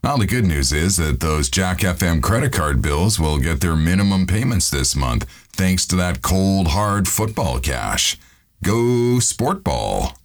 Well, the good news is that those Jack FM credit card bills will get their minimum payments this month thanks to that cold, hard football cash. Go Sport Ball.